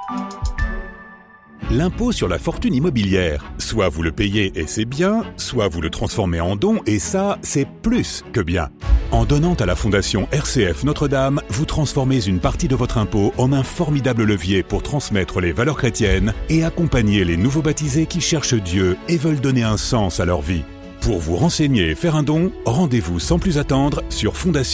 L'impôt sur la fortune immobilière. Soit vous le payez et c'est bien, soit vous le transformez en don et ça, c'est plus que bien. En donnant à la Fondation RCF Notre-Dame, vous transformez une partie de votre impôt en un formidable levier pour transmettre les valeurs chrétiennes et accompagner les nouveaux baptisés qui cherchent Dieu et veulent donner un sens à leur vie. Pour vous renseigner et faire un don, rendez-vous sans plus attendre sur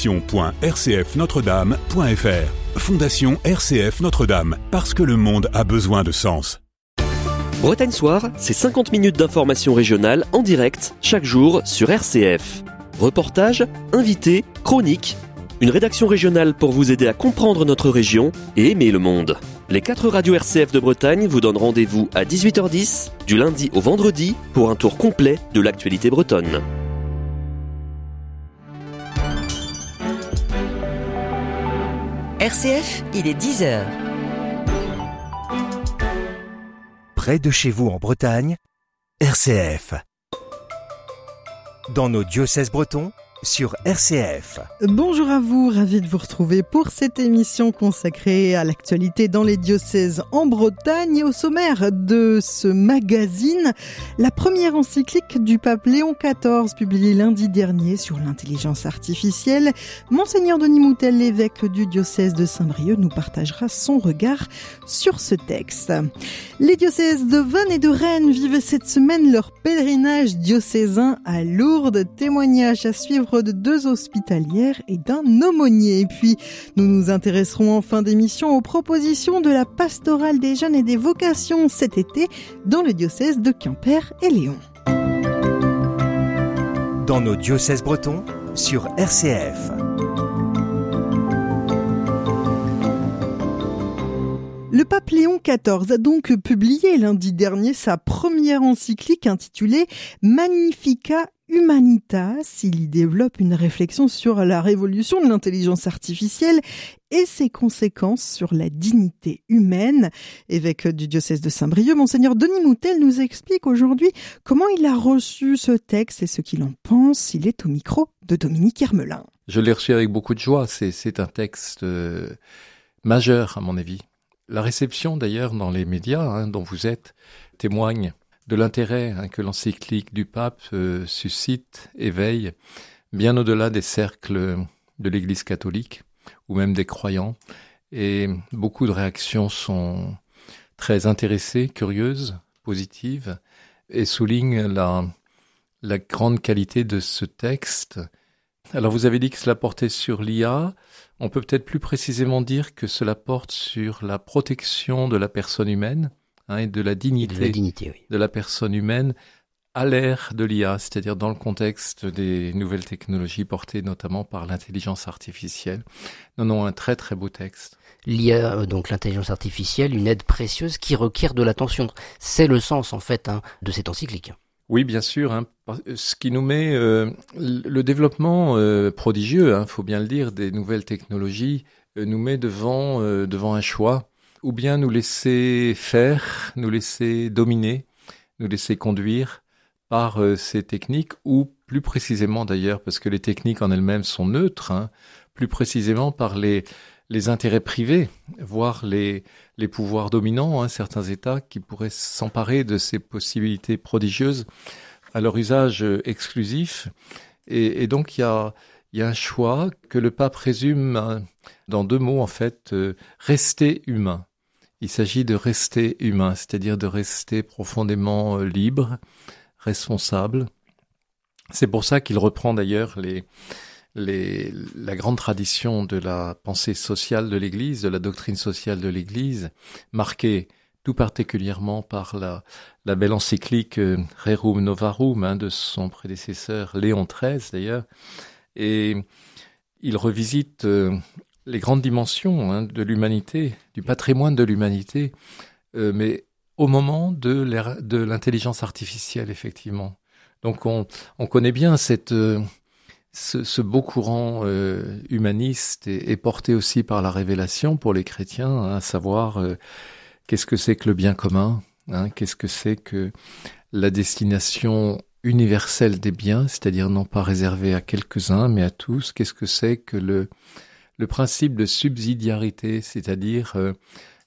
fondation.rcfnotredame.fr. Fondation RCF Notre-Dame, parce que le monde a besoin de sens. Bretagne Soir, c'est 50 minutes d'information régionale en direct, chaque jour sur RCF. Reportages, invités, chroniques, une rédaction régionale pour vous aider à comprendre notre région et aimer le monde. Les 4 radios RCF de Bretagne vous donnent rendez-vous à 18h10, du lundi au vendredi, pour un tour complet de l'actualité bretonne. RCF, il est 10h. Près de chez vous en Bretagne, RCF. Dans nos diocèses bretons, sur RCF. Bonjour à vous, ravi de vous retrouver pour cette émission consacrée à l'actualité dans les diocèses en Bretagne. Et au sommaire de ce magazine, la première encyclique du pape Léon XIV, publiée lundi dernier sur l'intelligence artificielle. Monseigneur Denis Moutel, l'évêque du diocèse de Saint-Brieuc, nous partagera son regard sur ce texte. Les diocèses de Vannes et de Rennes vivent cette semaine leur pèlerinage diocésain à Lourdes. Témoignage à suivre de 2 hospitalières et d'un aumônier. Et puis, nous nous intéresserons en fin d'émission aux propositions de la pastorale des jeunes et des vocations cet été dans le diocèse de Quimper et Léon. Dans nos diocèses bretons, sur RCF. Le pape Léon XIV a donc publié lundi dernier sa première encyclique intitulée Magnificat Humanitas. Il y développe une réflexion sur la révolution de l'intelligence artificielle et ses conséquences sur la dignité humaine. Évêque du diocèse de Saint-Brieuc, Monseigneur Denis Moutel nous explique aujourd'hui comment il a reçu ce texte et ce qu'il en pense. Il est au micro de Dominique Hermelin. Je l'ai reçu avec beaucoup de joie. C'est un texte majeur à mon avis. La réception d'ailleurs dans les médias dont vous êtes témoigne de l'intérêt que l'encyclique du pape suscite, éveille, bien au-delà des cercles de l'Église catholique ou même des croyants. Et beaucoup de réactions sont très intéressées, curieuses, positives, et soulignent la grande qualité de ce texte. Alors vous avez dit que cela portait sur l'IA. On peut peut-être plus précisément dire que cela porte sur la protection de la personne humaine et de la dignité, oui, de la personne humaine à l'ère de l'IA, c'est-à-dire dans le contexte des nouvelles technologies portées notamment par l'intelligence artificielle. Non, un très très beau texte. L'IA, donc l'intelligence artificielle, une aide précieuse qui requiert de l'attention. C'est le sens en fait de cette encyclique. Oui, bien sûr. Ce qui nous met le développement prodigieux, faut bien le dire, des nouvelles technologies nous met devant un choix. Ou bien nous laisser faire, nous laisser dominer, nous laisser conduire par ces techniques, ou plus précisément d'ailleurs, parce que les techniques en elles-mêmes sont neutres, plus précisément par les intérêts privés, voire les pouvoirs dominants, certains États qui pourraient s'emparer de ces possibilités prodigieuses à leur usage exclusif. Et donc il y a un choix que le pape résume dans 2 mots en fait, rester humain. Il s'agit de rester humain, c'est-à-dire de rester profondément libre, responsable. C'est pour ça qu'il reprend d'ailleurs la grande tradition de la pensée sociale de l'Église, de la doctrine sociale de l'Église, marquée tout particulièrement par la belle encyclique Rerum Novarum de son prédécesseur Léon XIII d'ailleurs. Et il revisite les grandes dimensions de l'humanité, du patrimoine de l'humanité, mais au moment de l'intelligence artificielle, effectivement. Donc on connaît bien ce beau courant humaniste et porté aussi par la révélation pour les chrétiens, à savoir qu'est-ce que c'est que le bien commun, qu'est-ce que c'est que la destination universelle des biens, c'est-à-dire non pas réservée à quelques-uns, mais à tous. Qu'est-ce que c'est que le principe de subsidiarité, c'est-à-dire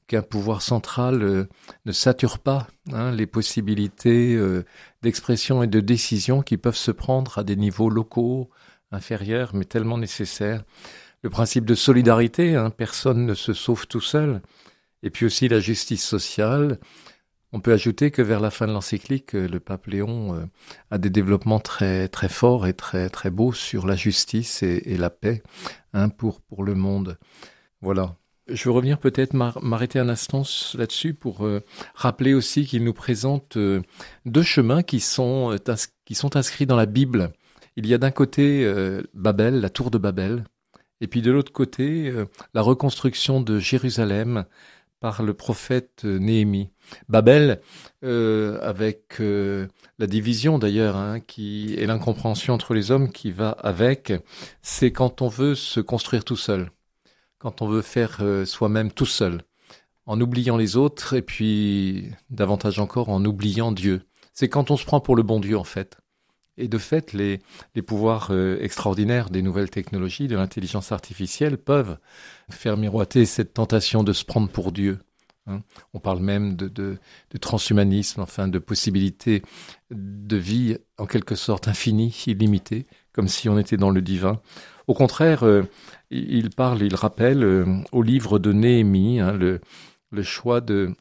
qu'un pouvoir central ne sature pas les possibilités d'expression et de décision qui peuvent se prendre à des niveaux locaux, inférieurs, mais tellement nécessaires. Le principe de solidarité, personne ne se sauve tout seul. Et puis aussi la justice sociale. On peut ajouter que vers la fin de l'encyclique, le pape Léon a des développements très très forts et très très beaux sur la justice et la paix pour le monde. Voilà. Je veux revenir peut-être m'arrêter un instant là-dessus pour rappeler aussi qu'il nous présente deux chemins qui sont inscrits dans la Bible. Il y a d'un côté Babel, la tour de Babel, et puis de l'autre côté la reconstruction de Jérusalem par le prophète Néhémie. Babel, avec la division d'ailleurs, qui est l'incompréhension entre les hommes qui va avec, c'est quand on veut se construire tout seul, quand on veut faire soi-même tout seul, en oubliant les autres et puis davantage encore en oubliant Dieu. C'est quand on se prend pour le bon Dieu en fait. Et de fait, les pouvoirs extraordinaires des nouvelles technologies, de l'intelligence artificielle peuvent faire miroiter cette tentation de se prendre pour Dieu. On parle même de transhumanisme, enfin de possibilités de vie en quelque sorte infinie, illimitée, comme si on était dans le divin. Au contraire, il rappelle au livre de Néhémie le choix de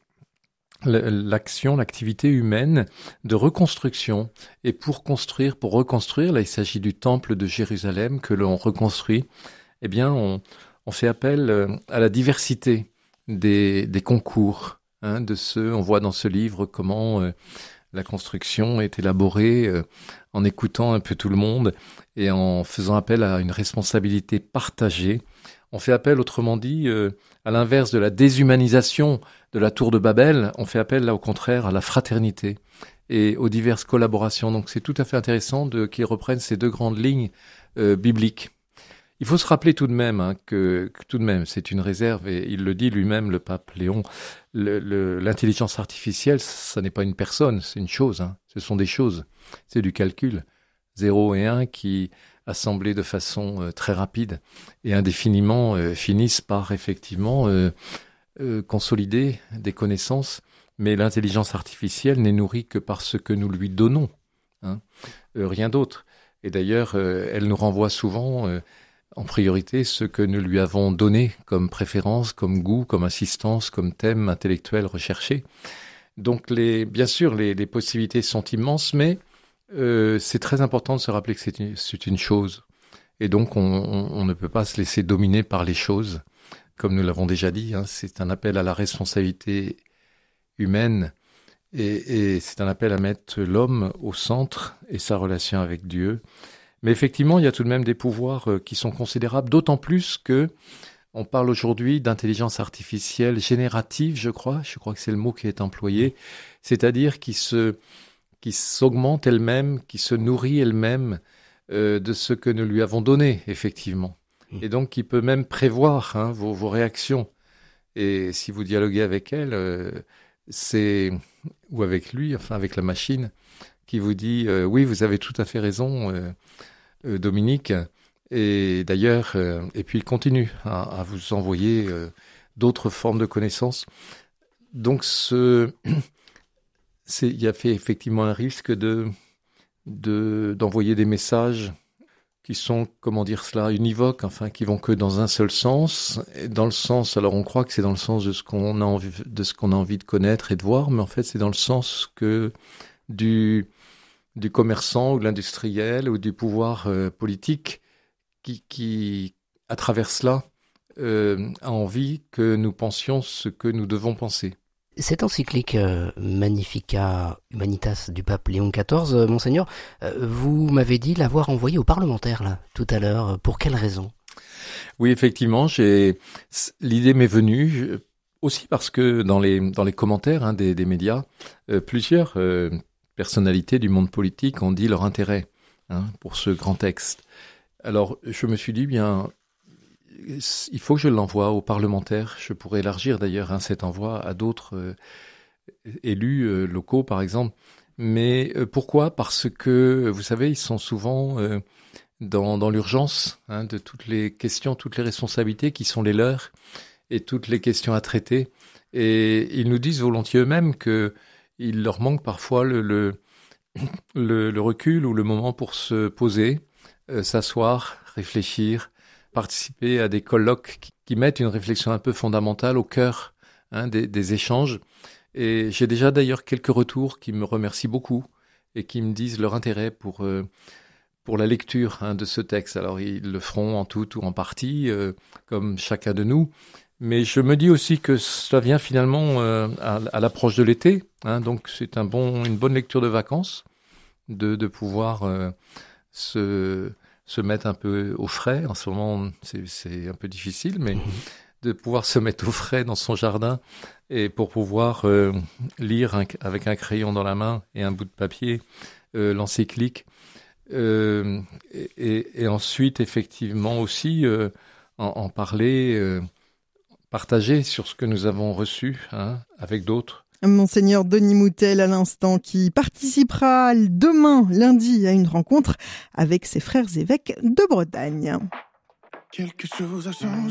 l'activité humaine de reconstruction. Et pour reconstruire, là il s'agit du temple de Jérusalem que l'on reconstruit, eh bien on fait appel à la diversité des concours. On voit dans ce livre comment la construction est élaborée en écoutant un peu tout le monde et en faisant appel à une responsabilité partagée. On fait appel, autrement dit, à l'inverse de la déshumanisation de la tour de Babel, on fait appel là au contraire à la fraternité et aux diverses collaborations. Donc c'est tout à fait intéressant qu'ils reprennent ces deux grandes lignes bibliques. Il faut se rappeler tout de même que tout de même c'est une réserve, et il le dit lui-même, le pape Léon, l'intelligence artificielle, ça n'est pas une personne, c'est une chose, ce sont des choses, c'est du calcul, 0 et 1 qui, assemblés de façon très rapide et indéfiniment, finissent par effectivement consolider des connaissances, mais l'intelligence artificielle n'est nourrie que par ce que nous lui donnons, rien d'autre. Et d'ailleurs, elle nous renvoie souvent en priorité ce que nous lui avons donné comme préférence, comme goût, comme assistance, comme thème intellectuel recherché. Donc bien sûr, les possibilités sont immenses, mais c'est très important de se rappeler que c'est une chose. Et donc, on ne peut pas se laisser dominer par les choses. Comme nous l'avons déjà dit, c'est un appel à la responsabilité humaine et c'est un appel à mettre l'homme au centre et sa relation avec Dieu. Mais effectivement, il y a tout de même des pouvoirs qui sont considérables, d'autant plus que on parle aujourd'hui d'intelligence artificielle générative, je crois que c'est le mot qui est employé, c'est-à-dire qui s'augmente elle-même, qui se nourrit elle-même de ce que nous lui avons donné, effectivement. Et donc, qui peut même prévoir vos réactions. Et si vous dialoguez avec elle, ou avec lui, enfin avec la machine, qui vous dit oui, vous avez tout à fait raison, Dominique. Et d'ailleurs, et puis il continue à vous envoyer d'autres formes de connaissances. Donc, il y a fait effectivement un risque d'envoyer des messages qui sont, comment dire cela, univoques, enfin, qui vont que dans un seul sens. Et dans le sens, alors on croit que c'est dans le sens de ce qu'on a envie de connaître et de voir, mais en fait, c'est dans le sens que du commerçant ou de l'industriel ou du pouvoir politique qui, à travers cela, a envie que nous pensions ce que nous devons penser. Cette encyclique Magnificat Humanitas du pape Léon XIV, Monseigneur, vous m'avez dit l'avoir envoyée aux parlementaires là, tout à l'heure. Pour quelle raison ? Oui, effectivement, l'idée m'est venue aussi parce que dans les commentaires des médias, plusieurs personnalités du monde politique ont dit leur intérêt pour ce grand texte. Alors, je me suis dit, bien, il faut que je l'envoie aux parlementaires. Je pourrais élargir d'ailleurs cet envoi à d'autres élus locaux, par exemple. Mais pourquoi ? Parce que, vous savez, ils sont souvent dans l'urgence de toutes les questions, toutes les responsabilités qui sont les leurs et toutes les questions à traiter. Et ils nous disent volontiers eux-mêmes qu'il leur manque parfois le recul ou le moment pour se poser, s'asseoir, réfléchir, participer à des colloques qui mettent une réflexion un peu fondamentale au cœur des échanges. Et j'ai déjà d'ailleurs quelques retours qui me remercient beaucoup et qui me disent leur intérêt pour la lecture de ce texte. Alors ils le feront en tout ou en partie, comme chacun de nous. Mais je me dis aussi que cela vient finalement à l'approche de l'été. Donc c'est une bonne lecture de vacances, de pouvoir se mettre un peu au frais. En ce moment, c'est un peu difficile, mais de pouvoir se mettre au frais dans son jardin et pour pouvoir lire avec un crayon dans la main et un bout de papier l'encyclique. Et ensuite, effectivement, aussi en parler, partager sur ce que nous avons reçu avec d'autres. Monseigneur Denis Moutel à l'instant, qui participera demain, lundi, à une rencontre avec ses frères évêques de Bretagne. Quelque chose a changé.